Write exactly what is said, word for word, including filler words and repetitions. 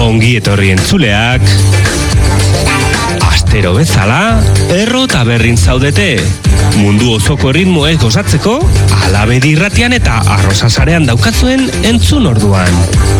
Ongi etorri entzuleak. Astero bezala, erro eta berrin zaudete. Mundu osoko ritmoez gozatzeko, Alabedi irratian eta Arrosa sarean daukazuen entzun orduan.